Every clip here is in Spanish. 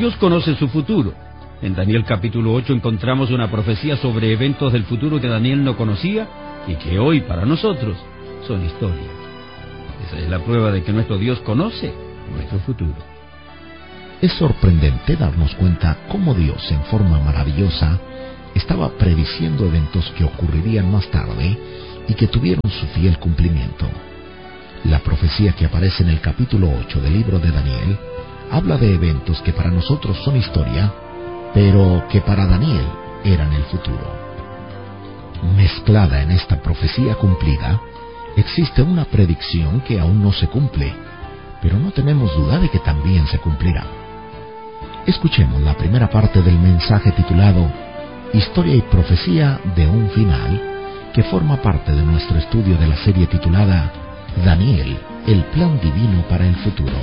Dios conoce su futuro. En Daniel capítulo 8 encontramos una profecía sobre eventos del futuro que Daniel no conocía y que hoy para nosotros son historia. Esa es la prueba de que nuestro Dios conoce nuestro futuro. Es sorprendente darnos cuenta cómo Dios, en forma maravillosa, estaba prediciendo eventos que ocurrirían más tarde y que tuvieron su fiel cumplimiento. La profecía que aparece en el capítulo 8 del libro de Daniel habla de eventos que para nosotros son historia, pero que para Daniel eran el futuro. Mezclada en esta profecía cumplida, existe una predicción que aún no se cumple, pero no tenemos duda de que también se cumplirá. Escuchemos la primera parte del mensaje titulado Historia y profecía de un final, que forma parte de nuestro estudio de la serie titulada Daniel, el plan divino para el futuro.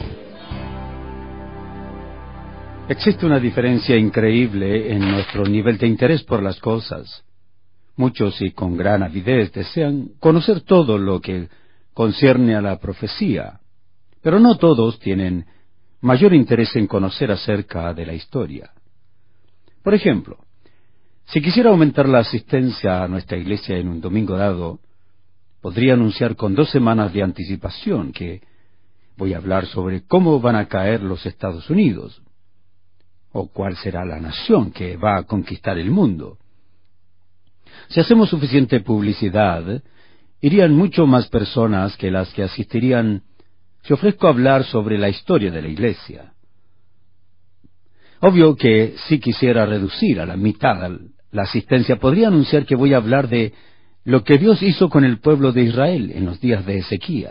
Existe una diferencia increíble en nuestro nivel de interés por las cosas. Muchos, y con gran avidez, desean conocer todo lo que concierne a la profecía, pero no todos tienen mayor interés en conocer acerca de la historia. Por ejemplo, si quisiera aumentar la asistencia a nuestra iglesia en un domingo dado, podría anunciar con 2 semanas de anticipación que voy a hablar sobre cómo van a caer los Estados Unidos, o cuál será la nación que va a conquistar el mundo. Si hacemos suficiente publicidad, irían mucho más personas que las que asistirían si ofrezco hablar sobre la historia de la iglesia. Obvio que si quisiera reducir a la mitad la asistencia, podría anunciar que voy a hablar de lo que Dios hizo con el pueblo de Israel en los días de Ezequías.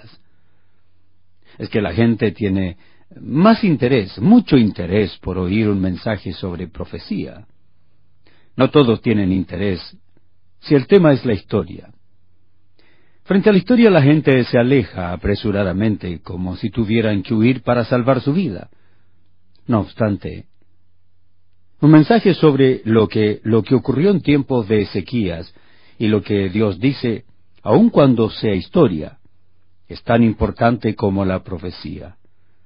Es que la gente tiene más interés, mucho interés por oír un mensaje sobre profecía. No todos tienen interés si el tema es la historia. Frente a la historia la gente se aleja apresuradamente, como si tuvieran que huir para salvar su vida. No obstante, un mensaje sobre lo que ocurrió en tiempos de Ezequías y lo que Dios dice, aun cuando sea historia, es tan importante como la profecía.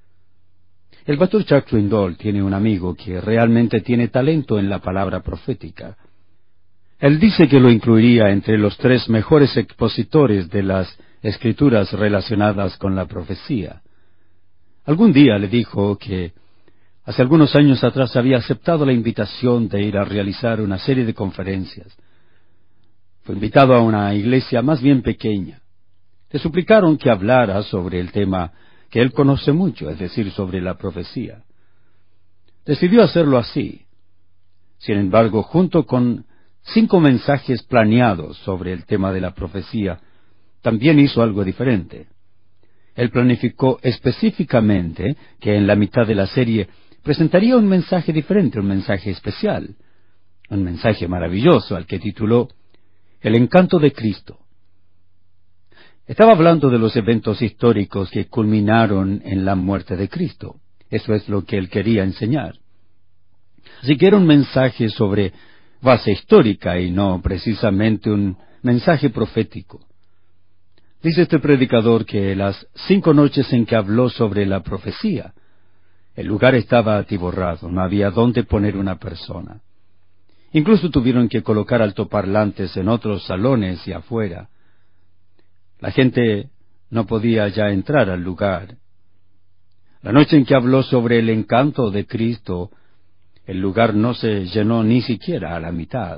El pastor Chuck Swindoll tiene un amigo que realmente tiene talento en la palabra profética. Él dice que lo incluiría entre los 3 mejores expositores de las escrituras relacionadas con la profecía. Algún día le dijo que hace algunos años atrás había aceptado la invitación de ir a realizar una serie de conferencias. Fue invitado a una iglesia más bien pequeña. Le suplicaron que hablara sobre el tema que él conoce mucho, es decir, sobre la profecía. Decidió hacerlo así. Sin embargo, junto con 5 mensajes planeados sobre el tema de la profecía, también hizo algo diferente. Él planificó específicamente que en la mitad de la serie presentaría un mensaje diferente, un mensaje especial, un mensaje maravilloso al que tituló El encanto de Cristo. Estaba hablando de los eventos históricos que culminaron en la muerte de Cristo. Eso es lo que él quería enseñar. Así que era un mensaje sobre base histórica y no precisamente un mensaje profético. Dice este predicador que las 5 noches en que habló sobre la profecía, el lugar estaba atiborrado, no había dónde poner una persona. Incluso tuvieron que colocar altoparlantes en otros salones y afuera. La gente no podía ya entrar al lugar. La noche en que habló sobre el encanto de Cristo, el lugar no se llenó ni siquiera a la mitad.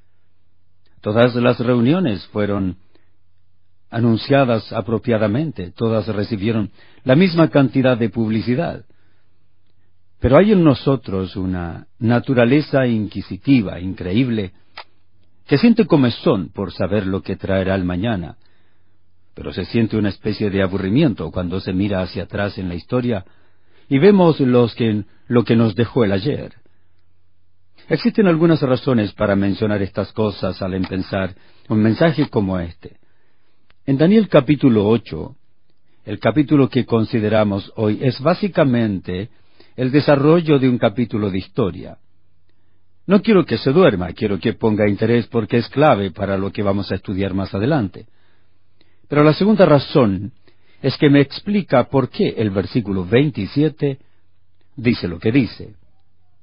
Todas las reuniones fueron anunciadas apropiadamente, todas recibieron la misma cantidad de publicidad. Pero hay en nosotros una naturaleza inquisitiva, increíble, que siente comezón por saber lo que traerá el mañana, pero se siente una especie de aburrimiento cuando se mira hacia atrás en la historia y vemos lo que nos dejó el ayer. Existen algunas razones para mencionar estas cosas al empezar un mensaje como este. En Daniel capítulo 8, el capítulo que consideramos hoy es básicamente el desarrollo de un capítulo de historia. No quiero que se duerma, quiero que ponga interés porque es clave para lo que vamos a estudiar más adelante. Pero la segunda razón es que me explica por qué el versículo 27 dice lo que dice.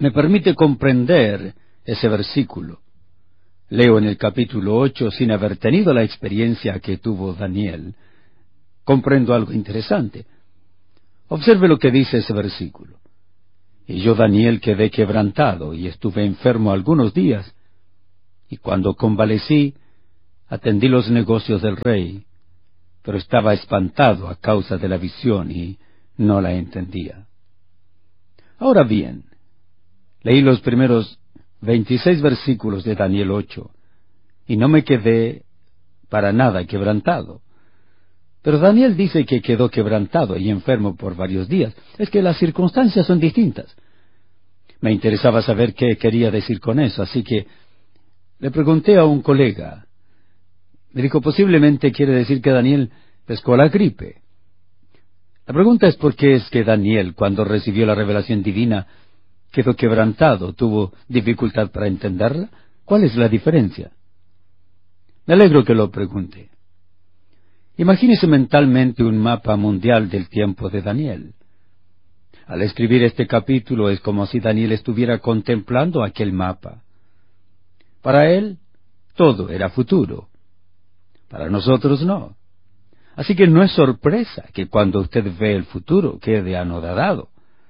me permite comprender ese versículo. Leo en el capítulo 8, sin haber tenido la experiencia que tuvo Daniel, comprendo algo interesante. Observe lo que dice ese versículo. Y yo, Daniel, quedé quebrantado y estuve enfermo algunos días, y cuando convalecí, atendí los negocios del rey, pero estaba espantado a causa de la visión y no la entendía. Ahora bien, leí los primeros 26 versículos de Daniel 8, y no me quedé para nada quebrantado. Pero Daniel dice que quedó quebrantado y enfermo por varios días. Es que las circunstancias son distintas. Me interesaba saber qué quería decir con eso, así que le pregunté a un colega. Me dijo, posiblemente quiere decir que Daniel pescó la gripe. La pregunta es por qué es que Daniel, cuando recibió la revelación divina, quedó quebrantado, tuvo dificultad para entenderla. ¿Cuál es la diferencia? Me alegro que lo pregunte. Imagínese mentalmente un mapa mundial del tiempo de Daniel. Al escribir este capítulo es como si Daniel estuviera contemplando aquel mapa. Para él, todo era futuro. Para nosotros no. Así que no es sorpresa que cuando usted ve el futuro quede anodadado.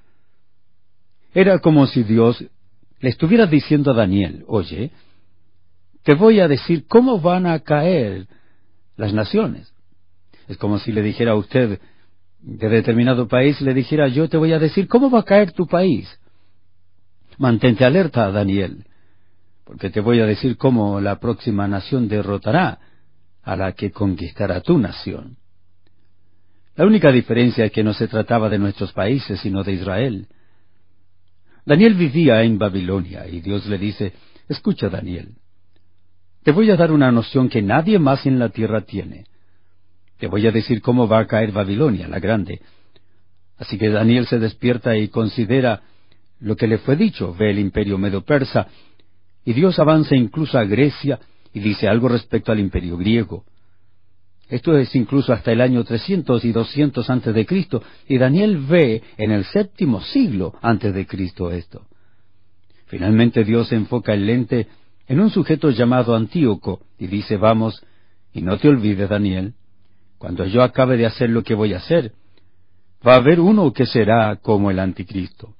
Era como si Dios le estuviera diciendo a Daniel, oye, te voy a decir cómo van a caer las naciones. Es como si le dijera a usted de determinado país, le dijera, yo te voy a decir cómo va a caer tu país. Mantente alerta, Daniel, porque te voy a decir cómo la próxima nación derrotará a la que conquistará tu nación. La única diferencia es que no se trataba de nuestros países, sino de Israel. Daniel vivía en Babilonia, y Dios le dice, escucha, Daniel, te voy a dar una noción que nadie más en la tierra tiene. Te voy a decir cómo va a caer Babilonia, la grande. Así que Daniel se despierta y considera lo que le fue dicho, ve el imperio medo-persa, y Dios avanza incluso a Grecia y dice algo respecto al imperio griego. Esto es incluso hasta el año 300 y 200 antes de Cristo, y Daniel ve en el 7º siglo antes de Cristo esto. Finalmente Dios enfoca el lente en un sujeto llamado Antíoco, y dice, vamos, y no te olvides, Daniel, cuando yo acabe de hacer lo que voy a hacer, va a haber uno que será como el anticristo.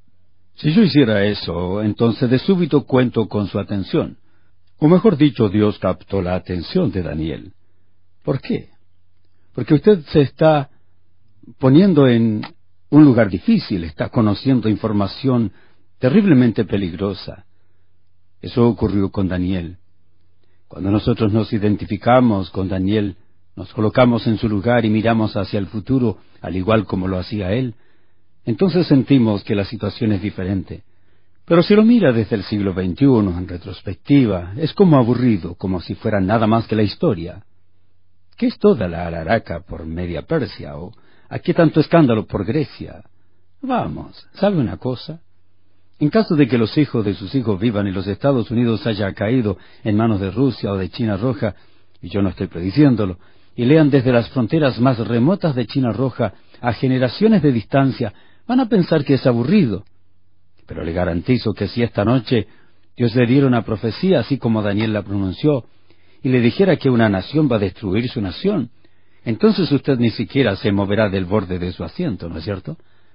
Si yo hiciera eso, entonces de súbito cuento con su atención. O mejor dicho, Dios captó la atención de Daniel. ¿Por qué? Porque usted se está poniendo en un lugar difícil, está conociendo información terriblemente peligrosa. Eso ocurrió con Daniel. Cuando nosotros nos identificamos con Daniel, nos colocamos en su lugar y miramos hacia el futuro, al igual como lo hacía él, entonces sentimos que la situación es diferente. Pero si lo mira desde el siglo XXI, en retrospectiva, es como aburrido, como si fuera nada más que la historia. ¿Qué es toda la alaraca por media Persia? ¿O a qué tanto escándalo por Grecia? Vamos, ¿sabe una cosa? En caso de que los hijos de sus hijos vivan y los Estados Unidos haya caído en manos de Rusia o de China Roja, y yo no estoy prediciéndolo, y lean desde las fronteras más remotas de China Roja a generaciones de distancia, van a pensar que es aburrido. Pero le garantizo que si esta noche Dios le diera una profecía así como Daniel la pronunció, y le dijera que una nación va a destruir su nación, entonces usted ni siquiera se moverá del borde de su asiento, ¿no es cierto?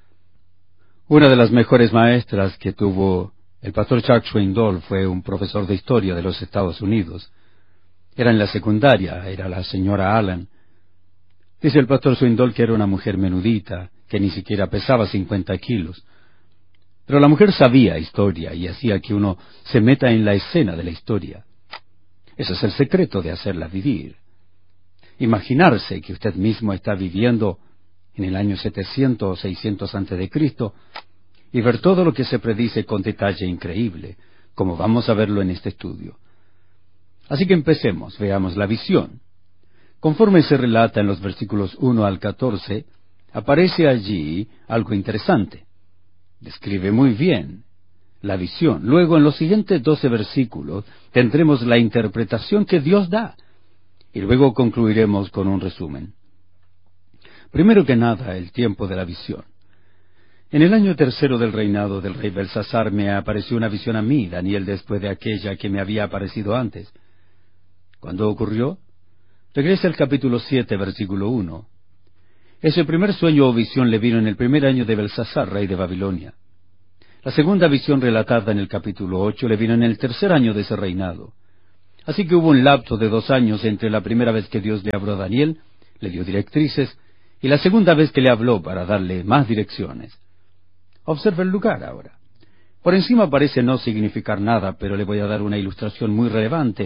Una de las mejores maestras que tuvo el pastor Chuck Swindoll fue un profesor de historia de los Estados Unidos. Era en la secundaria, era la señora Allen. Dice el pastor Swindoll que era una mujer menudita, que ni siquiera pesaba 50 kilos. Pero la mujer sabía historia y hacía que uno se meta en la escena de la historia. Ese es el secreto de hacerla vivir. Imaginarse que usted mismo está viviendo en el año 700 o 600 antes de Cristo y ver todo lo que se predice con detalle increíble, como vamos a verlo en este estudio. Así que empecemos, veamos la visión. Conforme se relata en los versículos 1 al 14, aparece allí algo interesante. Describe muy bien la visión. Luego, en los siguientes 12 versículos, tendremos la interpretación que Dios da, y luego concluiremos con un resumen. Primero que nada, el tiempo de la visión. En el año tercero del reinado del rey Belsasar me apareció una visión a mí, Daniel, después de aquella que me había aparecido antes. ¿Cuándo ocurrió? Regresa al capítulo 7, versículo 1. Ese primer sueño o visión le vino en el primer año de Belsasar, rey de Babilonia. La segunda visión relatada en el capítulo 8 le vino en el tercer año de ese reinado. Así que hubo un lapso de 2 años entre la primera vez que Dios le habló a Daniel, le dio directrices, y la segunda vez que le habló para darle más direcciones. Observe el lugar ahora. Por encima parece no significar nada, pero le voy a dar una ilustración muy relevante.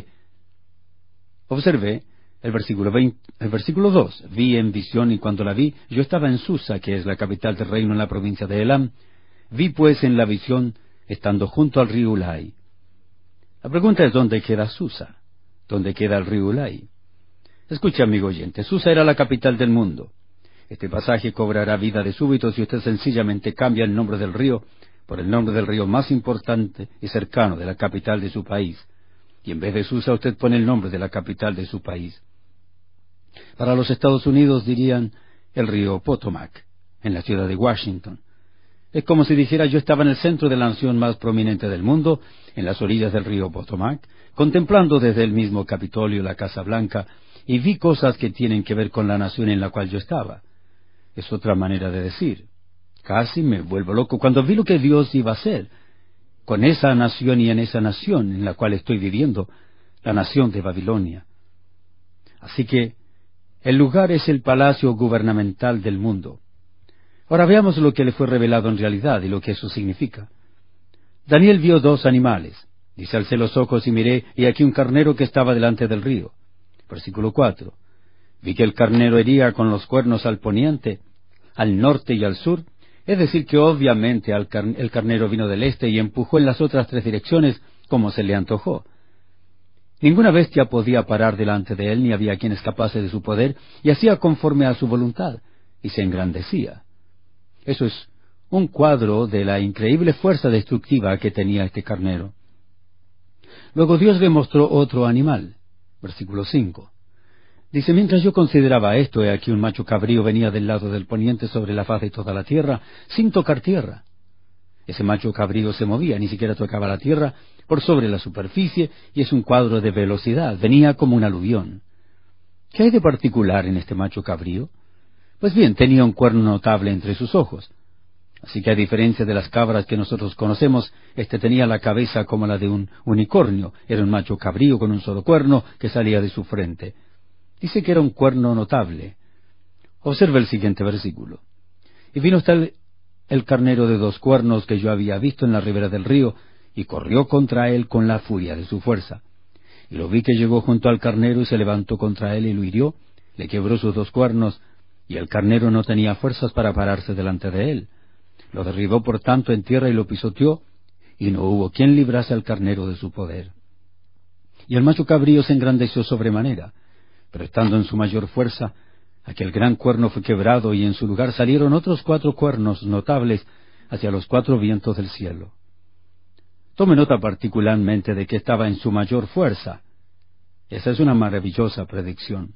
Observe el versículo 2. Vi en visión, y cuando la vi, yo estaba en Susa, que es la capital del reino en la provincia de Elam. Vi pues en la visión, estando junto al río Ulai. La pregunta es, ¿dónde queda Susa? ¿Dónde queda el río Ulai? Escuche, amigo oyente, Susa era la capital del mundo. Este pasaje cobrará vida de súbito si usted sencillamente cambia el nombre del río por el nombre del río más importante y cercano de la capital de su país, y en vez de Susa usted pone el nombre de la capital de su país. Para los Estados Unidos dirían el río Potomac, en la ciudad de Washington. Es como si dijera, yo estaba en el centro de la nación más prominente del mundo, en las orillas del río Potomac, contemplando desde el mismo Capitolio la Casa Blanca, y vi cosas que tienen que ver con la nación en la cual yo estaba. Es otra manera de decir. Casi me vuelvo loco cuando vi lo que Dios iba a hacer con esa nación y en esa nación en la cual estoy viviendo, la nación de Babilonia. Así que el lugar es el palacio gubernamental del mundo. Ahora veamos lo que le fue revelado en realidad y lo que eso significa. Daniel vio 2 animales. Dice, alcé los ojos y miré, y aquí un carnero que estaba delante del río. Versículo 4. Vi que el carnero hería con los cuernos al poniente, al norte y al sur, es decir, que obviamente el carnero vino del este y empujó en las otras 3 direcciones como se le antojó. Ninguna bestia podía parar delante de él, ni había quien escapase de su poder, y hacía conforme a su voluntad, y se engrandecía. Eso es un cuadro de la increíble fuerza destructiva que tenía este carnero. Luego Dios le mostró otro animal. Versículo 5. Dice, mientras yo consideraba esto, he aquí un macho cabrío venía del lado del poniente sobre la faz de toda la tierra, sin tocar tierra. Ese macho cabrío se movía, ni siquiera tocaba la tierra, por sobre la superficie, y es un cuadro de velocidad, venía como un aluvión. ¿Qué hay de particular en este macho cabrío? Pues bien, tenía un cuerno notable entre sus ojos. Así que a diferencia de las cabras que nosotros conocemos, este tenía la cabeza como la de un unicornio, era un macho cabrío con un solo cuerno que salía de su frente. Dice que era un cuerno notable. Observe el siguiente versículo. Y vino hasta el carnero de 2 cuernos que yo había visto en la ribera del río, y corrió contra él con la furia de su fuerza. Y lo vi que llegó junto al carnero y se levantó contra él y lo hirió, le quebró sus 2 cuernos, y el carnero no tenía fuerzas para pararse delante de él. Lo derribó por tanto en tierra y lo pisoteó, y no hubo quien librase al carnero de su poder. Y el macho cabrío se engrandeció sobremanera, pero estando en su mayor fuerza, aquel gran cuerno fue quebrado, y en su lugar salieron otros 4 cuernos notables hacia los 4 vientos del cielo. Tome nota particularmente de que estaba en su mayor fuerza. Esa es una maravillosa predicción.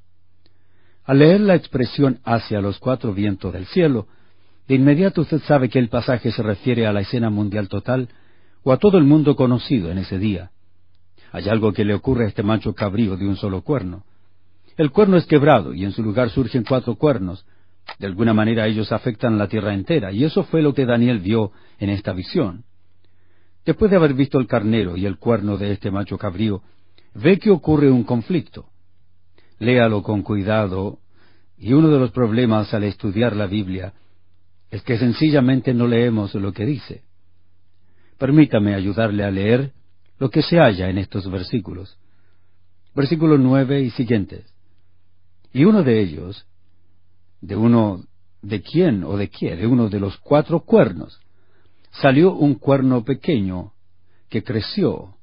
Al leer la expresión hacia los 4 vientos del cielo, de inmediato usted sabe que el pasaje se refiere a la escena mundial total, o a todo el mundo conocido en ese día. Hay algo que le ocurre a este macho cabrío de un solo cuerno. El cuerno es quebrado, y en su lugar surgen 4 cuernos. De alguna manera ellos afectan la tierra entera, y eso fue lo que Daniel vio en esta visión. Después de haber visto el carnero y el cuerno de este macho cabrío, ve que ocurre un conflicto. Léalo con cuidado, y uno de los problemas al estudiar la Biblia es que sencillamente no leemos lo que dice. Permítame ayudarle a leer lo que se halla en estos versículos. Versículo 9 y siguientes. Y uno de ellos, de uno de quién o de qué, de uno de los 4 cuernos, salió un cuerno pequeño que creció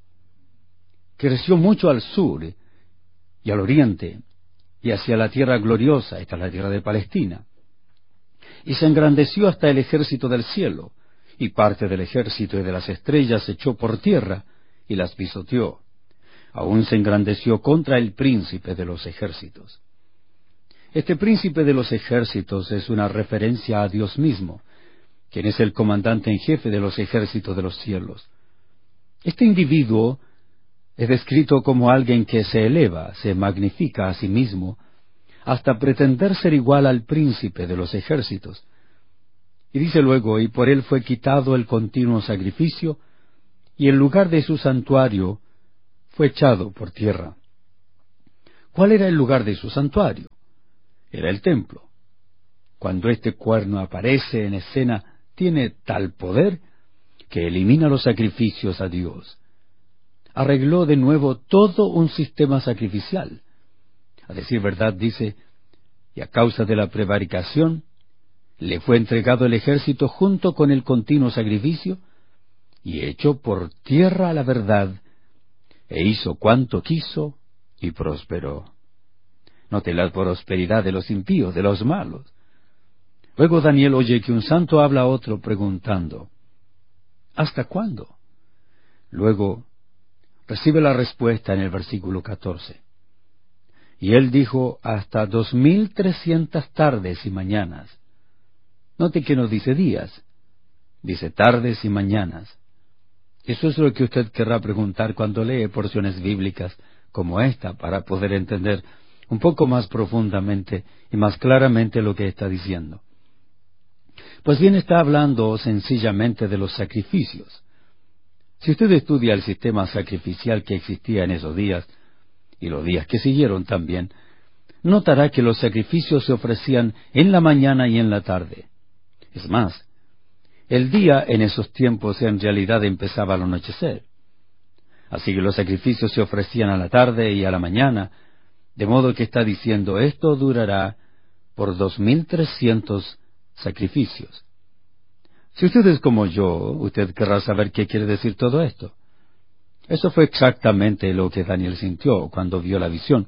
mucho al sur y al oriente y hacia la tierra gloriosa, esta es la tierra de Palestina, y se engrandeció hasta el ejército del cielo, y parte del ejército y de las estrellas se echó por tierra y las pisoteó. Aún se engrandeció contra el príncipe de los ejércitos. Este príncipe de los ejércitos es una referencia a Dios mismo. quien es el comandante en jefe de los ejércitos de los cielos. Este individuo es descrito como alguien que se eleva, se magnifica a sí mismo, hasta pretender ser igual al príncipe de los ejércitos. Y dice luego, y por él fue quitado el continuo sacrificio, y el lugar de su santuario fue echado por tierra. ¿Cuál era el lugar de su santuario? Era el templo. Cuando este cuerno aparece en escena, tiene tal poder que elimina los sacrificios a Dios. Arregló de nuevo todo un sistema sacrificial. A decir verdad, dice, y a causa de la prevaricación, le fue entregado el ejército junto con el continuo sacrificio, y echó por tierra la verdad, e hizo cuanto quiso, y prosperó. Note la prosperidad de los impíos, de los malos. Luego Daniel oye que un santo habla a otro preguntando, ¿hasta cuándo? Luego recibe la respuesta en el versículo 14. Y él dijo, hasta 2300 tardes y mañanas. Note que no dice días, dice tardes y mañanas. Eso es lo que usted querrá preguntar cuando lee porciones bíblicas como esta, para poder entender un poco más profundamente y más claramente lo que está diciendo. Pues bien, está hablando sencillamente de los sacrificios. Si usted estudia el sistema sacrificial que existía en esos días, y los días que siguieron también, notará que los sacrificios se ofrecían en la mañana y en la tarde. Es más, el día en esos tiempos en realidad empezaba al anochecer. Así que los sacrificios se ofrecían a la tarde y a la mañana, de modo que está diciendo, esto durará por 2300 sacrificios. Si usted es como yo, usted querrá saber qué quiere decir todo esto. Eso fue exactamente lo que Daniel sintió cuando vio la visión.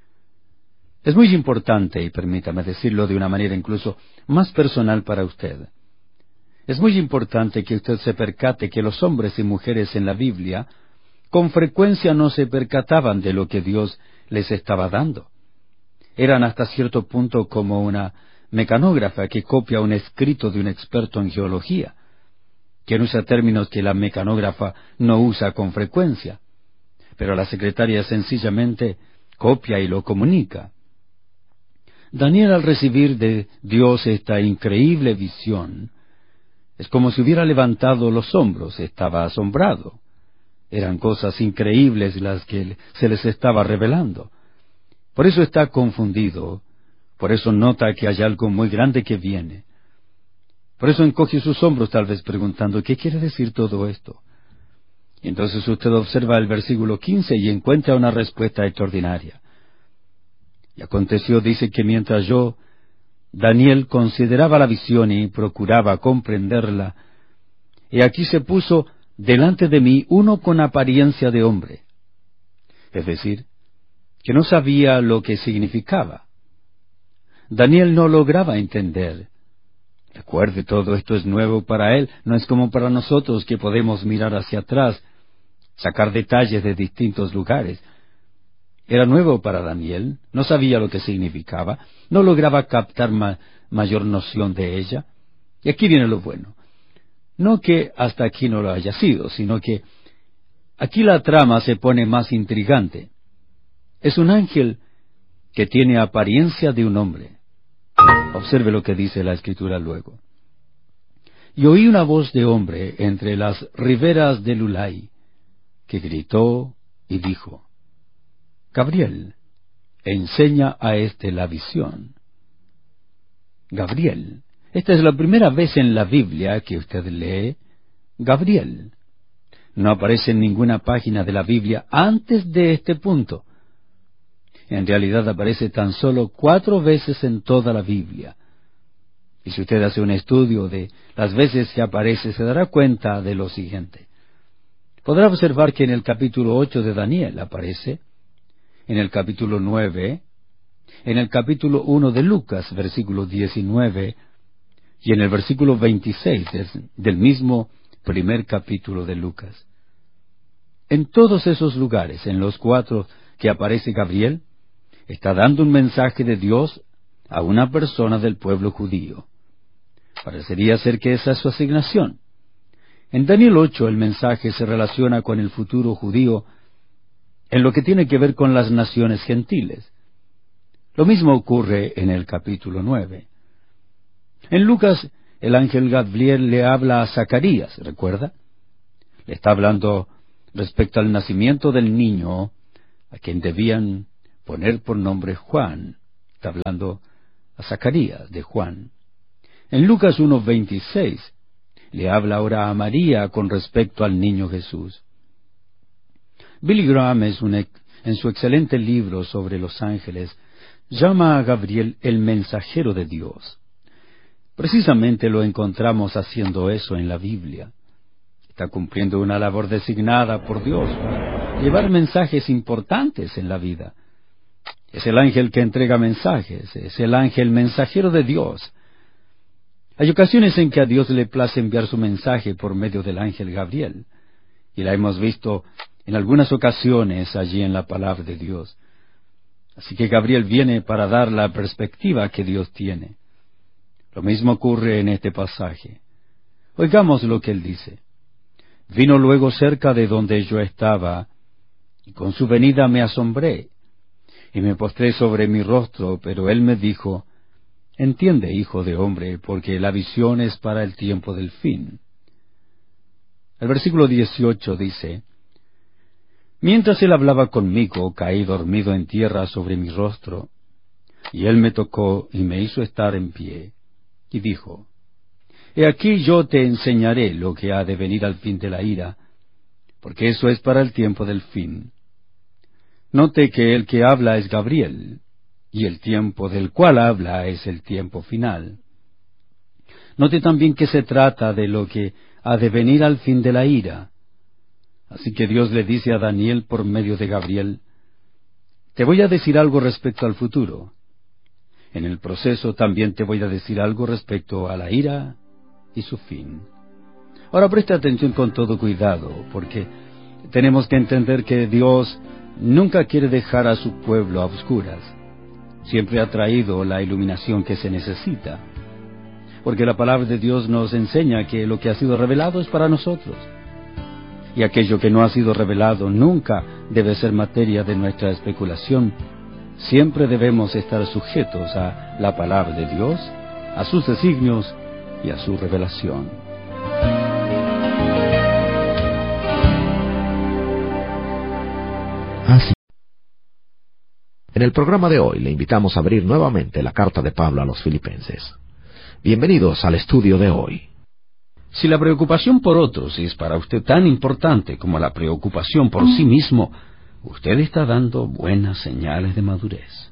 Es muy importante, y permítame decirlo de una manera incluso más personal para usted. Es muy importante que usted se percate que los hombres y mujeres en la Biblia con frecuencia no se percataban de lo que Dios les estaba dando. Eran hasta cierto punto como una mecanógrafa que copia un escrito de un experto en geología, quien usa términos que la mecanógrafa no usa con frecuencia, pero la secretaria sencillamente copia y lo comunica. Daniel, al recibir de Dios esta increíble visión, es como si hubiera levantado los hombros, estaba asombrado. Eran cosas increíbles las que se les estaba revelando. Por eso está confundido, por eso nota que hay algo muy grande que viene. Por eso encoge sus hombros, tal vez preguntando, ¿qué quiere decir todo esto? Y entonces usted observa el versículo 15 y encuentra una respuesta extraordinaria. Y aconteció, dice, que mientras yo, Daniel, consideraba la visión y procuraba comprenderla, y aquí se puso delante de mí uno con apariencia de hombre. Es decir, que no sabía lo que significaba. Daniel no lograba entender. Recuerde, todo esto es nuevo para él, no es como para nosotros que podemos mirar hacia atrás, sacar detalles de distintos lugares. Era nuevo para Daniel, no sabía lo que significaba, no lograba captar mayor noción de ella. Y aquí viene lo bueno. No que hasta aquí no lo haya sido, sino que aquí la trama se pone más intrigante. Es un ángel que tiene apariencia de un hombre. Observe lo que dice la Escritura luego. Y oí una voz de hombre entre las riberas del Ulai, que gritó y dijo, Gabriel, enseña a éste la visión. Gabriel. Esta es la primera vez en la Biblia que usted lee Gabriel. No aparece en ninguna página de la Biblia antes de este punto. En realidad aparece tan solo 4 veces en toda la Biblia. Y si usted hace un estudio de las veces que aparece, se dará cuenta de lo siguiente. Podrá observar que en el capítulo 8 de Daniel aparece, en el capítulo 9, en el capítulo 1 de Lucas, versículo 19, y en el versículo 26 del mismo primer capítulo de Lucas. En todos esos lugares, en los 4 que aparece Gabriel, está dando un mensaje de Dios a una persona del pueblo judío. Parecería ser que esa es su asignación. En Daniel 8 el mensaje se relaciona con el futuro judío en lo que tiene que ver con las naciones gentiles. Lo mismo ocurre en el capítulo 9. En Lucas, el ángel Gabriel le habla a Zacarías, ¿recuerda? Le está hablando respecto al nacimiento del niño, a quien debían poner por nombre Juan. Está hablando a Zacarías de Juan. En Lucas 1:26 le habla ahora a María con respecto al niño Jesús. Billy Graham, en su excelente libro sobre los ángeles, llama a Gabriel el mensajero de Dios. Precisamente lo encontramos haciendo eso en la Biblia. Está cumpliendo una labor designada por Dios para llevar mensajes importantes en la vida. Es el ángel que entrega mensajes, es el ángel mensajero de Dios. Hay ocasiones en que a Dios le place enviar su mensaje por medio del ángel Gabriel, y la hemos visto en algunas ocasiones allí en la palabra de Dios. Así que Gabriel viene para dar la perspectiva que Dios tiene. Lo mismo ocurre en este pasaje. Oigamos lo que él dice. Vino luego cerca de donde yo estaba, y con su venida me asombré, y me postré sobre mi rostro, pero él me dijo, entiende, hijo de hombre, porque la visión es para el tiempo del fin. El versículo 18 dice, mientras él hablaba conmigo, caí dormido en tierra sobre mi rostro, y él me tocó y me hizo estar en pie, y dijo, he aquí yo te enseñaré lo que ha de venir al fin de la ira, porque eso es para el tiempo del fin. Note que el que habla es Gabriel, y el tiempo del cual habla es el tiempo final. Note también que se trata de lo que ha de venir al fin de la ira. Así que Dios le dice a Daniel por medio de Gabriel, te voy a decir algo respecto al futuro. En el proceso también te voy a decir algo respecto a la ira y su fin. Ahora presta atención con todo cuidado, porque tenemos que entender que Dios nunca quiere dejar a su pueblo a oscuras. Siempre ha traído la iluminación que se necesita, porque la palabra de Dios nos enseña que lo que ha sido revelado es para nosotros, y aquello que no ha sido revelado nunca debe ser materia de nuestra especulación. Siempre debemos estar sujetos a la palabra de Dios, a sus designios y a su revelación. Así. En el programa de hoy le invitamos a abrir nuevamente la carta de Pablo a los Filipenses. Bienvenidos al estudio de hoy. Si la preocupación por otros es para usted tan importante como la preocupación por sí mismo, usted está dando buenas señales de madurez.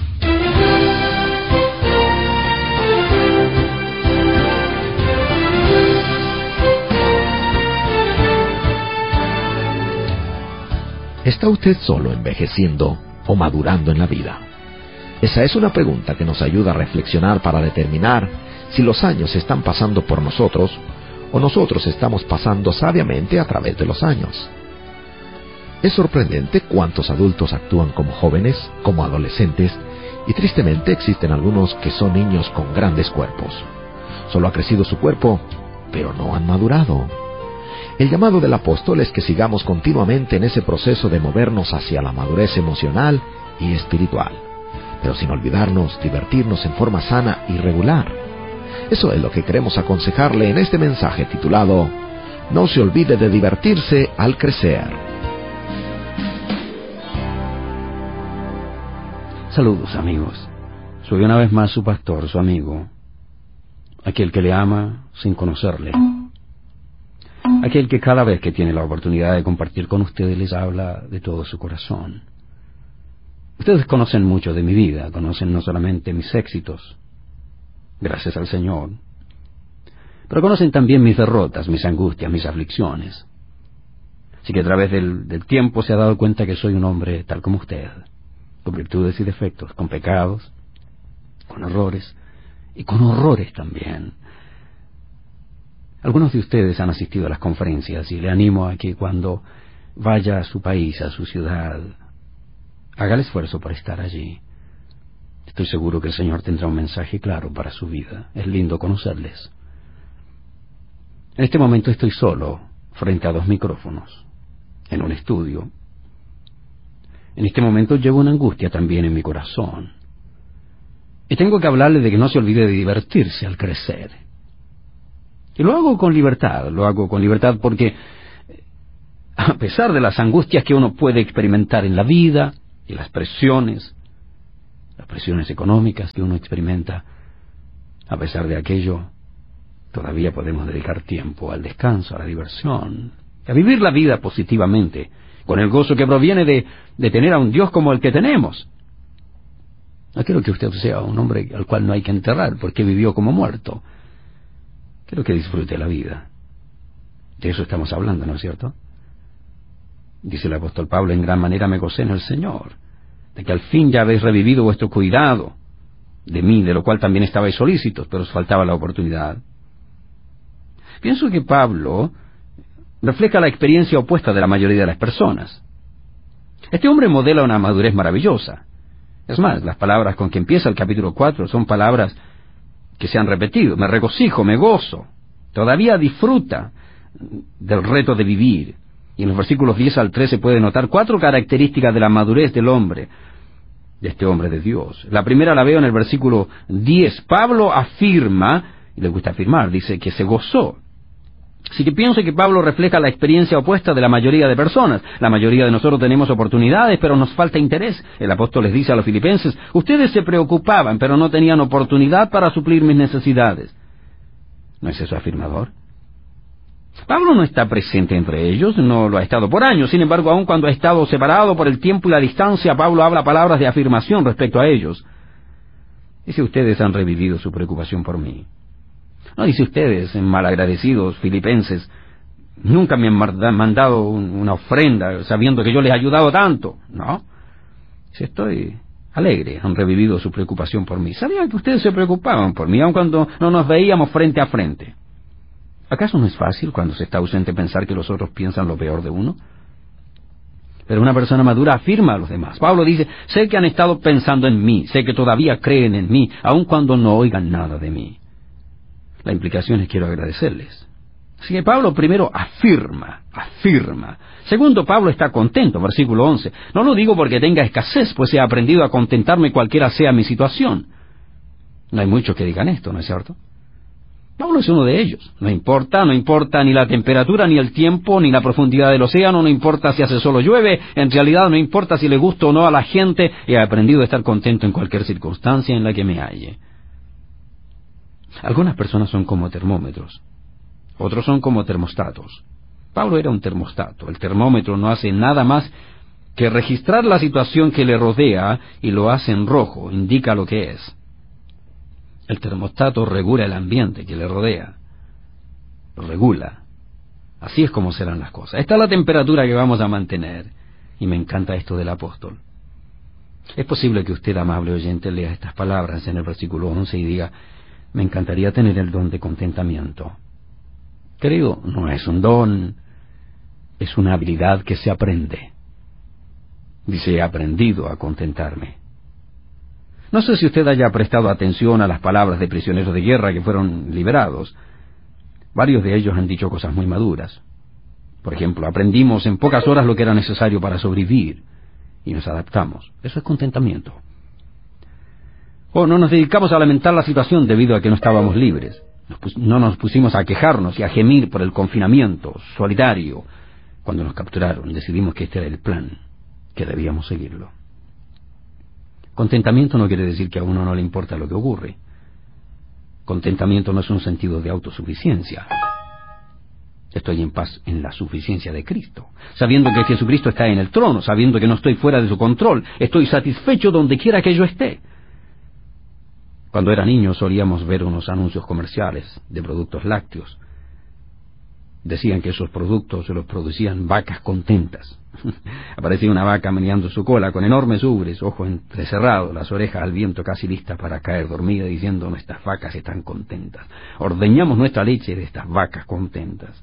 ¿Está usted solo envejeciendo o madurando en la vida? Esa es una pregunta que nos ayuda a reflexionar para determinar si los años están pasando por nosotros o nosotros estamos pasando sabiamente a través de los años. Es sorprendente cuántos adultos actúan como jóvenes, como adolescentes, y tristemente existen algunos que son niños con grandes cuerpos. Solo ha crecido su cuerpo, pero no han madurado. El llamado del apóstol es que sigamos continuamente en ese proceso de movernos hacia la madurez emocional y espiritual, pero sin olvidarnos divertirnos en forma sana y regular. Eso es lo que queremos aconsejarle en este mensaje titulado No se olvide de divertirse al crecer. Saludos, amigos. Soy una vez más su pastor, su amigo, aquel que le ama sin conocerle, aquel que cada vez que tiene la oportunidad de compartir con ustedes les habla de todo su corazón. Ustedes conocen mucho de mi vida, conocen no solamente mis éxitos, gracias al Señor, pero conocen también mis derrotas, mis angustias, mis aflicciones. Así que a través del tiempo se ha dado cuenta que soy un hombre tal como usted, con virtudes y defectos, con pecados, con errores y con horrores también. Algunos de ustedes han asistido a las conferencias y le animo a que cuando vaya a su país, a su ciudad, haga el esfuerzo por estar allí. Estoy seguro que el Señor tendrá un mensaje claro para su vida. Es lindo conocerles. En este momento estoy solo, frente a 2 micrófonos, en un estudio. En este momento llevo una angustia también en mi corazón. Y tengo que hablarle de que no se olvide de divertirse al crecer. Y lo hago con libertad porque, a pesar de las angustias que uno puede experimentar en la vida, y las presiones económicas que uno experimenta, a pesar de aquello, todavía podemos dedicar tiempo al descanso, a la diversión, a vivir la vida positivamente, con el gozo que proviene de tener a un Dios como el que tenemos. No quiero que usted sea un hombre al cual no hay que enterrar, porque vivió como muerto. Quiero que disfrute la vida. De eso estamos hablando, ¿no es cierto? Dice el apóstol Pablo: en gran manera me gocé en el Señor, de que al fin ya habéis revivido vuestro cuidado de mí, de lo cual también estabais solícitos, pero os faltaba la oportunidad. Pienso que Pablo refleja la experiencia opuesta de la mayoría de las personas. Este hombre modela una madurez maravillosa. Es más, las palabras con que empieza el capítulo 4 son palabras que se han repetido. Me regocijo, me gozo, todavía disfruta del reto de vivir. Y en los versículos 10 al 13 puede notar 4 características de la madurez del hombre, de este hombre de Dios. La primera la veo en el versículo 10. Pablo afirma, y le gusta afirmar, dice que se gozó. Así que pienso que Pablo refleja la experiencia opuesta de la mayoría de personas. La mayoría de nosotros tenemos oportunidades, pero nos falta interés. El apóstol les dice a los filipenses: ustedes se preocupaban, pero no tenían oportunidad para suplir mis necesidades. ¿No es eso afirmador? Pablo no está presente entre ellos, no lo ha estado por años. Sin embargo, aun cuando ha estado separado por el tiempo y la distancia, Pablo habla palabras de afirmación respecto a ellos. Dice: ustedes han revivido su preocupación por mí. No dice: ustedes, malagradecidos filipenses, nunca me han mandado una ofrenda sabiendo que yo les he ayudado tanto. No. Dice: estoy alegre, han revivido su preocupación por mí. Sabía que ustedes se preocupaban por mí, aun cuando no nos veíamos frente a frente. ¿Acaso no es fácil cuando se está ausente pensar que los otros piensan lo peor de uno? Pero una persona madura afirma a los demás. Pablo dice: sé que han estado pensando en mí, sé que todavía creen en mí, aun cuando no oigan nada de mí. La implicación es: quiero agradecerles. Así que Pablo primero afirma. Segundo, Pablo está contento, versículo 11. No lo digo porque tenga escasez, pues he aprendido a contentarme cualquiera sea mi situación. No hay muchos que digan esto, ¿no es cierto? Pablo es uno de ellos. No importa ni la temperatura, ni el tiempo, ni la profundidad del océano, no importa si hace sol o llueve, en realidad no importa si le gusta o no a la gente, he aprendido a estar contento en cualquier circunstancia en la que me halle. Algunas personas son como termómetros, otros son como termostatos. Pablo era un termostato. El termómetro no hace nada más que registrar la situación que le rodea y lo hace en rojo, indica lo que es. El termostato regula el ambiente que le rodea, lo regula. Así es como serán las cosas. Esta es la temperatura que vamos a mantener. Y me encanta esto del apóstol. Es posible que usted, amable oyente, lea estas palabras en el versículo 11 y diga: me encantaría tener el don de contentamiento. Querido, no es un don, es una habilidad que se aprende. Dice: he aprendido a contentarme. No sé si usted haya prestado atención a las palabras de prisioneros de guerra que fueron liberados. Varios de ellos han dicho cosas muy maduras. Por ejemplo, aprendimos en pocas horas lo que era necesario para sobrevivir y nos adaptamos. Eso es contentamiento. O no nos dedicamos a lamentar la situación debido a que no estábamos libres. No nos pusimos a quejarnos y a gemir por el confinamiento solitario. Cuando nos capturaron, decidimos que este era el plan, que debíamos seguirlo. Contentamiento no quiere decir que a uno no le importa lo que ocurre. Contentamiento no es un sentido de autosuficiencia. Estoy en paz en la suficiencia de Cristo, sabiendo que Jesucristo está en el trono, sabiendo que no estoy fuera de su control. Estoy satisfecho donde quiera que yo esté. Cuando era niño solíamos ver unos anuncios comerciales de productos lácteos. Decían que esos productos se los producían vacas contentas. Aparecía una vaca meneando su cola con enormes ubres, ojos entrecerrados, las orejas al viento, casi listas para caer dormida, diciendo: nuestras vacas están contentas. Ordeñamos nuestra leche de estas vacas contentas.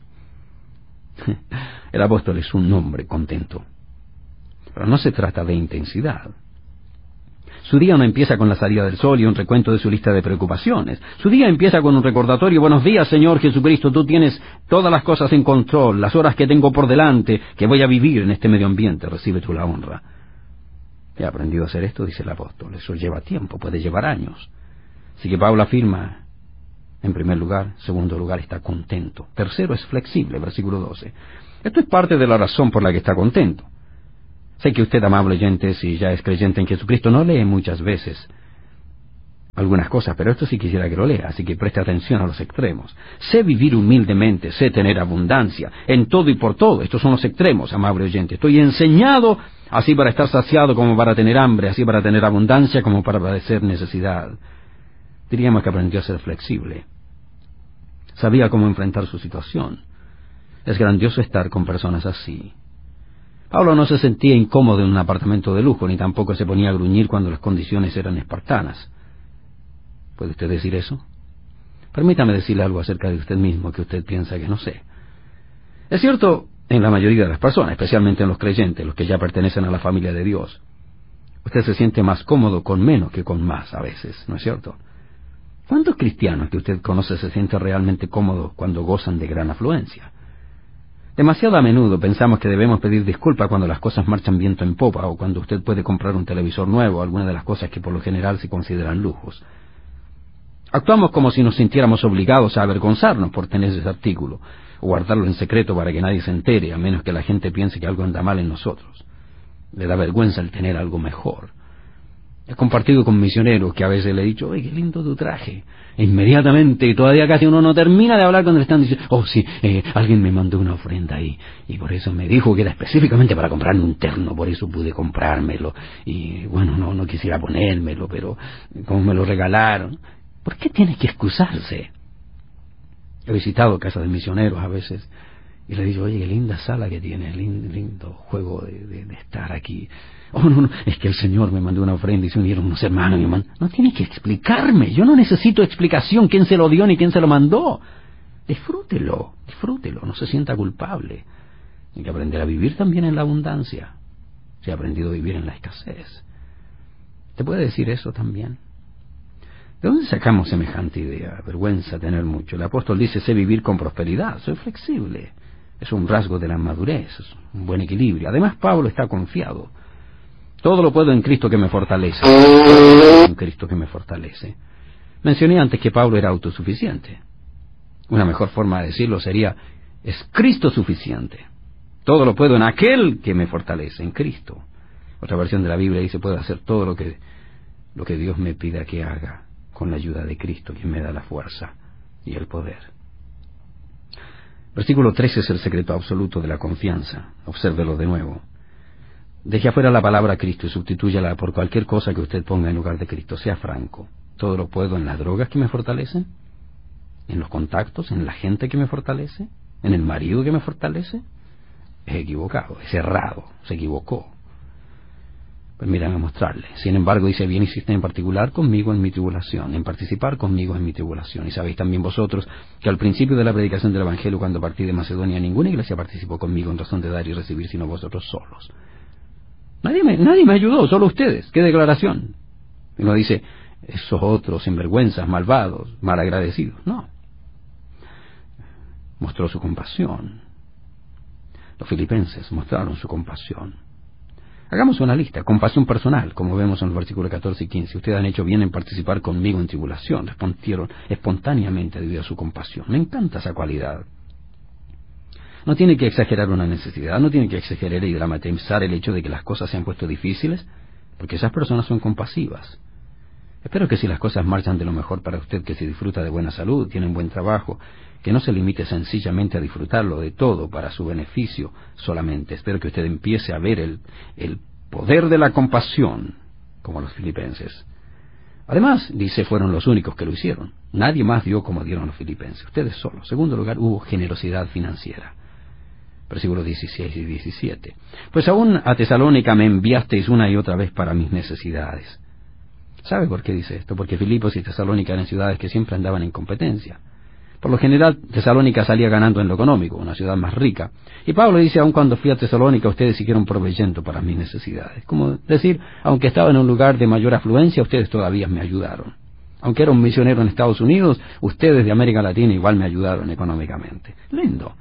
El apóstol es un hombre contento. Pero no se trata de intensidad. Su día no empieza con la salida del sol y un recuento de su lista de preocupaciones. Su día empieza con un recordatorio: buenos días, Señor Jesucristo, tú tienes todas las cosas en control, las horas que tengo por delante, que voy a vivir en este medio ambiente, recibe tú la honra. He aprendido a hacer esto, dice el apóstol. Eso lleva tiempo, puede llevar años. Así que Pablo afirma, en primer lugar, segundo lugar, está contento. Tercero, es flexible, versículo 12. Esto es parte de la razón por la que está contento. Sé que usted, amable oyente, si ya es creyente en Jesucristo, no lee muchas veces algunas cosas, pero esto sí quisiera que lo lea, así que preste atención a los extremos. Sé vivir humildemente, sé tener abundancia, en todo y por todo. Estos son los extremos, amable oyente. Estoy enseñado así para estar saciado como para tener hambre, así para tener abundancia como para padecer necesidad. Diríamos que aprendió a ser flexible. Sabía cómo enfrentar su situación. Es grandioso estar con personas así. Pablo no se sentía incómodo en un apartamento de lujo, ni tampoco se ponía a gruñir cuando las condiciones eran espartanas. ¿Puede usted decir eso? Permítame decirle algo acerca de usted mismo que usted piensa que no sé. Es cierto en la mayoría de las personas, especialmente en los creyentes, los que ya pertenecen a la familia de Dios. Usted se siente más cómodo con menos que con más a veces, ¿no es cierto? ¿Cuántos cristianos que usted conoce se sienten realmente cómodos cuando gozan de gran afluencia? Demasiado a menudo pensamos que debemos pedir disculpas cuando las cosas marchan viento en popa o cuando usted puede comprar un televisor nuevo, alguna de las cosas que por lo general se consideran lujos. Actuamos como si nos sintiéramos obligados a avergonzarnos por tener ese artículo o guardarlo en secreto para que nadie se entere, a menos que la gente piense que algo anda mal en nosotros. Le da vergüenza el tener algo mejor. He compartido con misioneros que a veces le he dicho: ¡ay, qué lindo tu traje! E inmediatamente, y todavía casi uno no termina de hablar cuando le están diciendo: ¡oh, sí, alguien me mandó una ofrenda ahí! Y por eso me dijo que era específicamente para comprarme un terno, por eso pude comprármelo. Y bueno, no quisiera ponérmelo, pero como me lo regalaron. ¿Por qué tiene que excusarse? He visitado casas de misioneros a veces y le digo: oye, qué linda sala que tiene, lindo juego de estar aquí. Oh, no, es que el Señor me mandó una ofrenda y se unieron unos hermanos y me no tiene que explicarme, yo no necesito explicación quién se lo dio ni quién se lo mandó. Disfrútelo, no se sienta culpable. Hay que aprender a vivir también en la abundancia. Se ha aprendido a vivir en la escasez. ¿Te puede decir eso también? ¿De dónde sacamos semejante idea? Vergüenza tener mucho. El apóstol dice: sé vivir con prosperidad, soy flexible. Es un rasgo de la madurez, es un buen equilibrio. Además, Pablo está confiado. Todo lo puedo en Cristo que me fortalece. En Cristo que me fortalece. Mencioné antes que Pablo era autosuficiente. Una mejor forma de decirlo sería: es Cristo suficiente. Todo lo puedo en aquel que me fortalece, en Cristo. Otra versión de la Biblia dice: puedo hacer todo lo que Dios me pida que haga, con la ayuda de Cristo, quien me da la fuerza y el poder. Versículo 13 es el secreto absoluto de la confianza. Obsérvelo de nuevo. Deje afuera la palabra Cristo y sustitúyala por cualquier cosa que usted ponga en lugar de Cristo. Sea franco. ¿Todo lo puedo en las drogas que me fortalecen? ¿En los contactos? ¿En la gente que me fortalece? ¿En el marido que me fortalece? Es equivocado, es errado, se equivocó. Permítanme mostrarle. Sin embargo, dice: bien hiciste en particular conmigo en mi tribulación, en participar conmigo en mi tribulación. Y sabéis también vosotros que al principio de la predicación del Evangelio, cuando partí de Macedonia, ninguna iglesia participó conmigo en razón de dar y recibir, sino vosotros solos. Nadie me ayudó, solo ustedes. ¡Qué declaración! Y uno dice: esos otros sinvergüenzas, malvados, malagradecidos. No. Mostró su compasión. Los filipenses mostraron su compasión. Hagamos una lista. Compasión personal, como vemos en los versículos 14 y 15. Ustedes han hecho bien en participar conmigo en tribulación. Respondieron espontáneamente debido a su compasión. Me encanta esa cualidad. No tiene que exagerar una necesidad, no tiene que exagerar y dramatizar el hecho de que las cosas se han puesto difíciles, porque esas personas son compasivas. Espero que si las cosas marchan de lo mejor para usted, que si disfruta de buena salud, tiene un buen trabajo, que no se limite sencillamente a disfrutarlo de todo para su beneficio solamente. Espero que usted empiece a ver el poder de la compasión, como los filipenses. Además, dice, fueron los únicos que lo hicieron. Nadie más dio como dieron los filipenses, ustedes solos. En segundo lugar, hubo generosidad financiera. Versículos 16 y 17. Pues aún a Tesalónica me enviasteis una y otra vez para mis necesidades. ¿Sabe por qué dice esto? Porque Filipos y Tesalónica eran ciudades que siempre andaban en competencia. Por lo general, Tesalónica salía ganando en lo económico, una ciudad más rica. Y Pablo dice, aun cuando fui a Tesalónica, ustedes siguieron proveyendo para mis necesidades. Como decir, aunque estaba en un lugar de mayor afluencia, ustedes todavía me ayudaron. Aunque era un misionero en Estados Unidos, ustedes de América Latina igual me ayudaron económicamente. Lindo.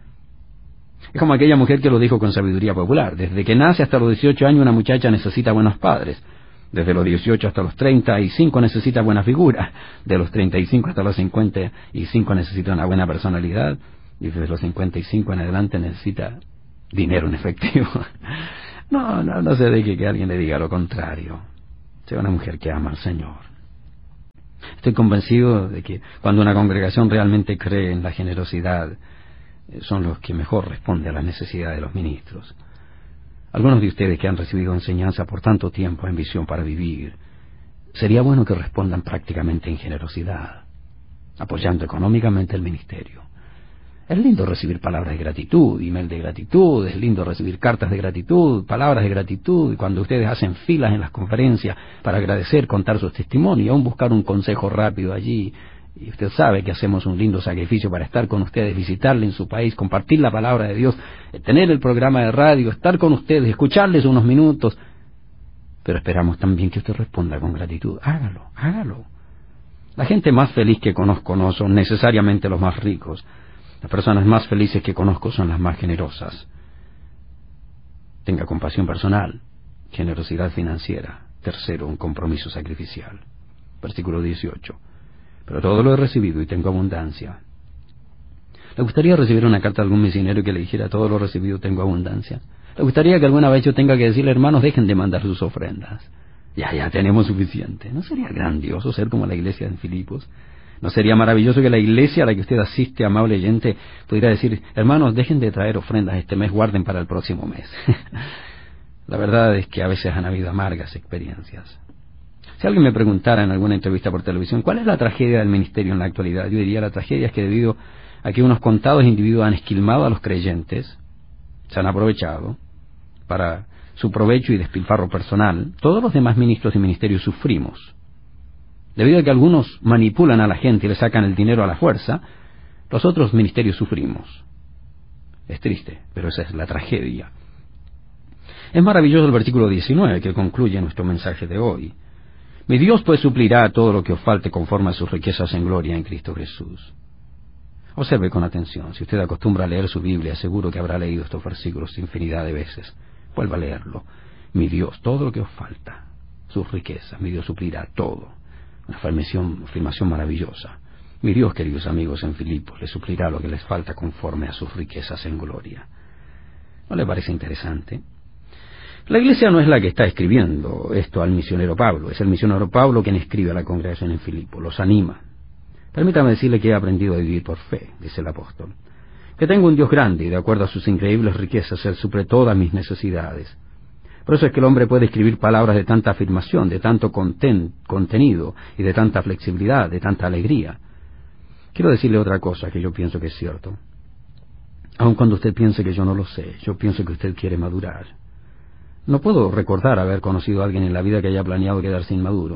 Es como aquella mujer que lo dijo con sabiduría popular. Desde que nace hasta los 18 años una muchacha necesita buenos padres. Desde los 18 hasta los 35 necesita buena figura. De los 35 hasta los 55 necesita una buena personalidad. Y desde los 55 en adelante necesita dinero en efectivo. No se deje que alguien le diga lo contrario. Sea una mujer que ama al Señor. Estoy convencido de que cuando una congregación realmente cree en la generosidad, son los que mejor responden a las necesidades de los ministros. Algunos de ustedes que han recibido enseñanza por tanto tiempo en Visión para Vivir, sería bueno que respondan prácticamente en generosidad, apoyando económicamente el ministerio. Es lindo recibir palabras de gratitud, email de gratitud, es lindo recibir cartas de gratitud, palabras de gratitud, y cuando ustedes hacen filas en las conferencias para agradecer, contar sus testimonios, aún buscar un consejo rápido allí. Y usted sabe que hacemos un lindo sacrificio para estar con ustedes, visitarle en su país, compartir la palabra de Dios, tener el programa de radio, estar con ustedes, escucharles unos minutos. Pero esperamos también que usted responda con gratitud. Hágalo. La gente más feliz que conozco no son necesariamente los más ricos. Las personas más felices que conozco son las más generosas. Tenga compasión personal, generosidad financiera. Tercero, un compromiso sacrificial. Versículo 18. Pero todo lo he recibido y tengo abundancia. ¿Le gustaría recibir una carta de algún misionero que le dijera, todo lo recibido tengo abundancia? ¿Le gustaría que alguna vez yo tenga que decirle, hermanos, dejen de mandar sus ofrendas? Ya tenemos suficiente. ¿No sería grandioso ser como la iglesia en Filipos? ¿No sería maravilloso que la iglesia a la que usted asiste, amable oyente, pudiera decir, hermanos, dejen de traer ofrendas este mes, guarden para el próximo mes? La verdad es que a veces han habido amargas experiencias. Si alguien me preguntara en alguna entrevista por televisión, ¿cuál es la tragedia del ministerio en la actualidad? Yo diría, la tragedia es que debido a que unos contados individuos han esquilmado a los creyentes, se han aprovechado para su provecho y despilfarro personal, todos los demás ministros y ministerios sufrimos. Debido a que algunos manipulan a la gente y le sacan el dinero a la fuerza, los otros ministerios sufrimos. Es triste, pero esa es la tragedia. Es maravilloso el versículo 19 que concluye nuestro mensaje de hoy. Mi Dios pues suplirá todo lo que os falte conforme a sus riquezas en gloria en Cristo Jesús. Observe con atención. Si usted acostumbra a leer su Biblia, seguro que habrá leído estos versículos infinidad de veces. Vuelva a leerlo. Mi Dios, todo lo que os falta, sus riquezas, mi Dios suplirá todo. Una afirmación maravillosa. Mi Dios, queridos amigos en Filipos, les suplirá lo que les falta conforme a sus riquezas en gloria. ¿No le parece interesante? La iglesia no es la que está escribiendo esto al misionero Pablo, es el misionero Pablo quien escribe a la congregación en Filipos, los anima. Permítame decirle que he aprendido a vivir por fe, dice el apóstol, que tengo un Dios grande y de acuerdo a sus increíbles riquezas Él suple todas mis necesidades. Por eso es que el hombre puede escribir palabras de tanta afirmación, de tanto contenido y de tanta flexibilidad, de tanta alegría. Quiero decirle otra cosa que yo pienso que es cierto. Aun cuando usted piense que yo no lo sé, yo pienso que usted quiere madurar. No puedo recordar haber conocido a alguien en la vida que haya planeado quedarse inmaduro.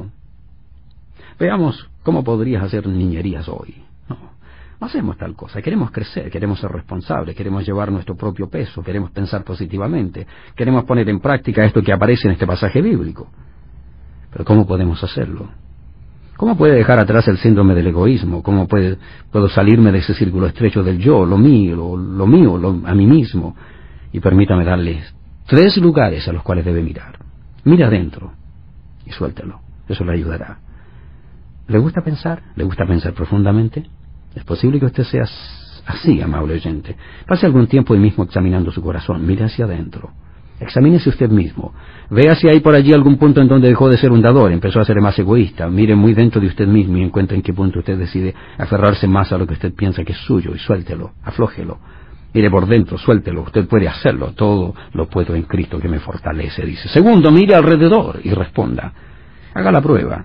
Veamos cómo podrías hacer niñerías hoy. No hacemos tal cosa. Queremos crecer, queremos ser responsables, queremos llevar nuestro propio peso, queremos pensar positivamente, queremos poner en práctica esto que aparece en este pasaje bíblico. Pero ¿cómo podemos hacerlo? ¿Cómo puede dejar atrás el síndrome del egoísmo? ¿Cómo puedo salirme de ese círculo estrecho del yo, lo mío, a mí mismo? Y permítame darles 3 lugares a los cuales debe mirar. Mira adentro y suéltelo. Eso le ayudará. ¿Le gusta pensar? ¿Le gusta pensar profundamente? Es posible que usted sea así, amable oyente. Pase algún tiempo hoy mismo examinando su corazón. Mire hacia adentro. Examínese usted mismo. Vea si hay por allí algún punto en donde dejó de ser un dador, empezó a ser más egoísta. Mire muy dentro de usted mismo y encuentre en qué punto usted decide aferrarse más a lo que usted piensa que es suyo y suéltelo, aflójelo. Mire por dentro, suéltelo, usted puede hacerlo. Todo lo puedo en Cristo que me fortalece, dice. Segundo, mire alrededor y responda. Haga la prueba.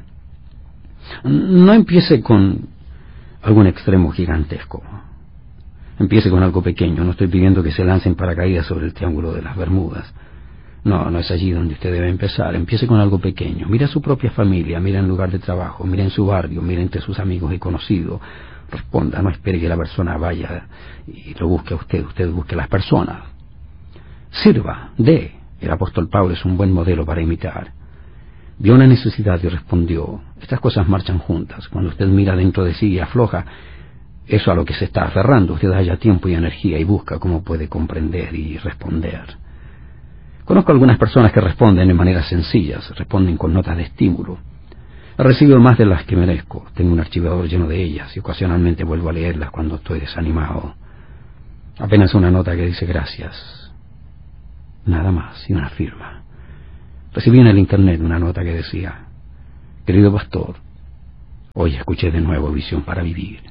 No empiece con algún extremo gigantesco. Empiece con algo pequeño. No estoy pidiendo que se lancen paracaídas sobre el Triángulo de las Bermudas. No es allí donde usted debe empezar. Empiece con algo pequeño. Mire a su propia familia, mire en lugar de trabajo, mire en su barrio, mire entre sus amigos y conocidos. Responda, no espere que la persona vaya y lo busque a usted. Usted busque a las personas. Sirva, dé. El apóstol Pablo es un buen modelo para imitar. Vio una necesidad y respondió. Estas cosas marchan juntas. Cuando usted mira dentro de sí y afloja eso a lo que se está aferrando, usted halla tiempo y energía y busca cómo puede comprender y responder. Conozco algunas personas que responden de maneras sencillas, responden con notas de estímulo. He recibido más de las que merezco. Tengo un archivador lleno de ellas y ocasionalmente vuelvo a leerlas cuando estoy desanimado. Apenas una nota que dice gracias. Nada más, y una firma. Recibí en el internet una nota que decía: querido pastor, hoy escuché de nuevo Visión para Vivir.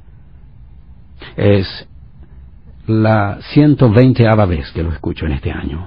Es la 120ª vez que lo escucho en este año.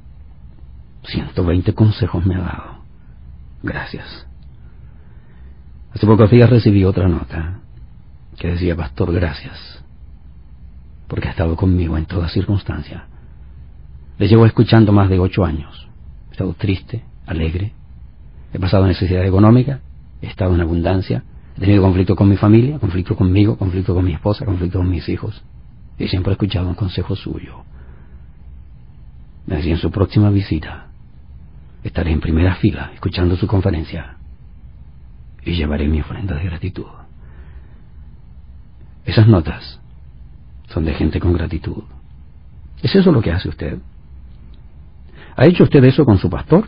120 consejos me ha dado. Gracias. Hace pocos días recibí otra nota que decía: pastor, gracias, porque ha estado conmigo en toda circunstancia. Le llevo escuchando más de 8 años. He estado triste, alegre, he pasado necesidad económica, he estado en abundancia, he tenido conflicto con mi familia, conflicto conmigo, conflicto con mi esposa, conflicto con mis hijos, y siempre he escuchado un consejo suyo. Me decía: en su próxima visita estaré en primera fila escuchando su conferencia y llevaré mi ofrenda de gratitud. Esas notas son de gente con gratitud. ¿Es eso lo que hace usted? ¿Ha hecho usted eso con su pastor?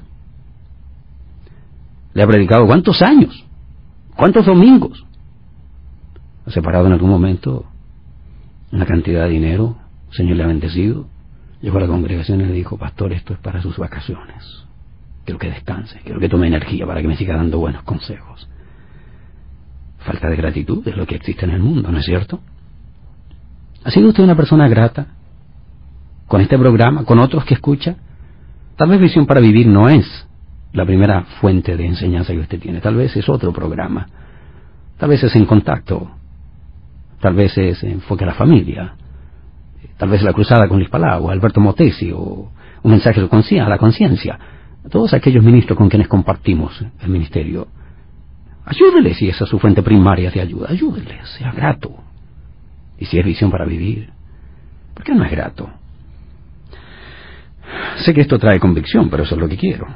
¿Le ha predicado cuántos años? ¿Cuántos domingos? ¿Ha separado en algún momento una cantidad de dinero? El Señor le ha bendecido. Llegó a la congregación y le dijo: pastor, esto es para sus vacaciones. Quiero que descanse, quiero que tome energía para que me siga dando buenos consejos. Falta de gratitud es lo que existe en el mundo, ¿no es cierto? ¿Ha sido usted una persona grata con este programa, con otros que escucha? Tal vez Visión para Vivir no es la primera fuente de enseñanza que usted tiene. Tal vez es otro programa. Tal vez es En Contacto. Tal vez es Enfoque a la Familia. Tal vez La Cruzada con Luis Palau, Alberto Motesi, o Un Mensaje a la Conciencia. Todos aquellos ministros con quienes compartimos el ministerio. Ayúdele si esa es su fuente primaria de ayuda. Ayúdele, sea grato. Y si es Visión para Vivir, ¿por qué no es grato? Sé que esto trae convicción, pero eso es lo que quiero.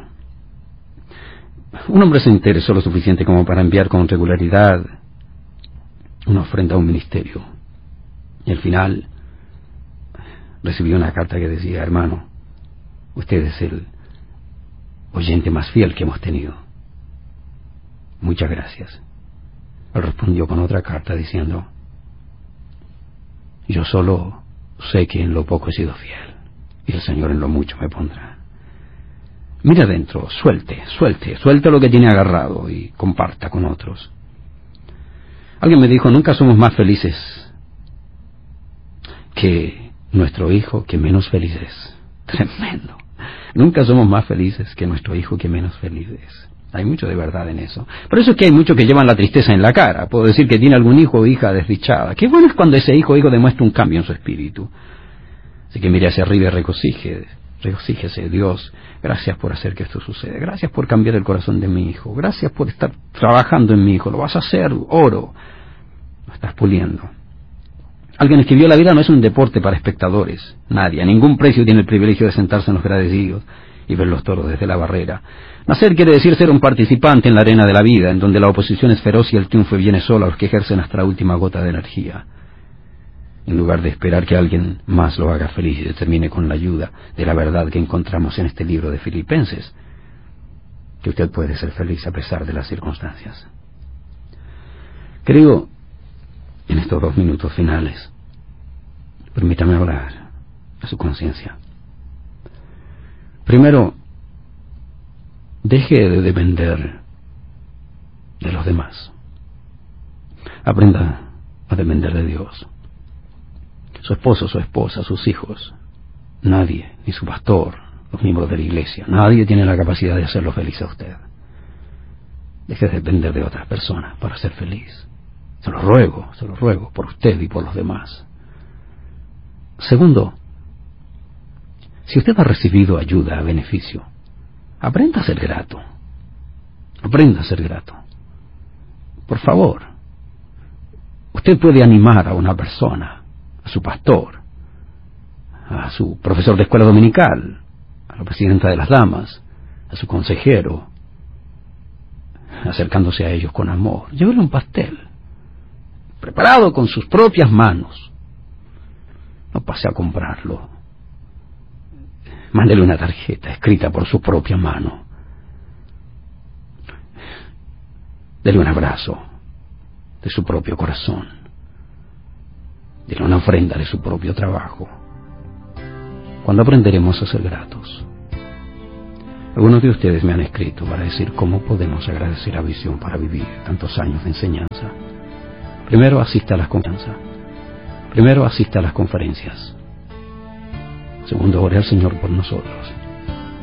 Un hombre se interesó lo suficiente como para enviar con regularidad una ofrenda a un ministerio. Y al final recibió una carta que decía: hermano, usted es el oyente más fiel que hemos tenido. Muchas gracias. Él respondió con otra carta diciendo: yo solo sé que en lo poco he sido fiel, y el Señor en lo mucho me pondrá. Mire adentro, suelte lo que tiene agarrado y comparta con otros. Alguien me dijo: nunca somos más felices que nuestro hijo que menos felices. Tremendo. Nunca somos más felices que nuestro hijo que menos felices. Hay mucho de verdad en eso. Por eso es que hay muchos que llevan la tristeza en la cara. Puedo decir que tiene algún hijo o hija desdichada. Qué bueno es cuando ese hijo o hijo demuestra un cambio en su espíritu. Así que mire hacia arriba y regocíjese. Dios, gracias por hacer que esto suceda. Gracias por cambiar el corazón de mi hijo. Gracias por estar trabajando en mi hijo. Lo vas a hacer, oro. Lo estás puliendo. Alguien escribió: la vida no es un deporte para espectadores. Nadie, a ningún precio, tiene el privilegio de sentarse en los gradecillos y ver los toros desde la barrera. Nacer quiere decir ser un participante en la arena de la vida, en donde la oposición es feroz y el triunfo viene solo a los que ejercen hasta la última gota de energía. En lugar de esperar que alguien más lo haga feliz y termine con la ayuda de la verdad que encontramos en este libro de Filipenses, que usted puede ser feliz a pesar de las circunstancias. Querido, en estos 2 minutos finales, permítame hablar a su conciencia. Primero, deje de depender de los demás. Aprenda a depender de Dios. Su esposo, su esposa, sus hijos. Nadie, ni su pastor, los miembros de la iglesia, nadie tiene la capacidad de hacerlo feliz a usted. Deje de depender de otras personas para ser feliz. Se lo ruego, por usted y por los demás. Segundo, si usted ha recibido ayuda, beneficio, aprenda a ser grato. Aprenda a ser grato. Por favor. Usted puede animar a una persona, a su pastor, a su profesor de escuela dominical, a la presidenta de las damas, a su consejero, acercándose a ellos con amor. Llévele un pastel, preparado con sus propias manos. No pase a comprarlo. Mándele una tarjeta escrita por su propia mano. Dele un abrazo de su propio corazón. Dele una ofrenda de su propio trabajo. ¿Cuándo aprenderemos a ser gratos? Algunos de ustedes me han escrito para decir cómo podemos agradecer a Visión para vivir tantos años de enseñanza. Primero, asista a las conferencias. Primero, asista a las conferencias. Segundo, ore al Señor por nosotros.